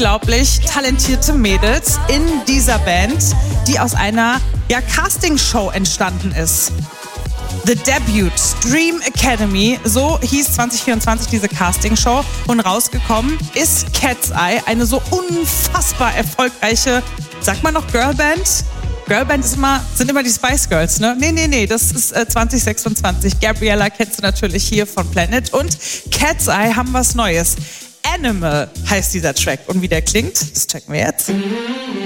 unglaublich talentierte Mädels in dieser Band, die aus einer Castingshow entstanden ist. The Debut Dream Academy, so hieß 2024 diese Castingshow. Und rausgekommen ist Cat's Eye, eine so unfassbar erfolgreiche, sagt man noch Girlband? Girlband sind immer die Spice Girls, ne? Nee, das ist 2026. Gabriella kennst du natürlich hier von Planet. Und Cat's Eye haben was Neues. Animal heißt dieser Track. Und wie der klingt, das checken wir jetzt.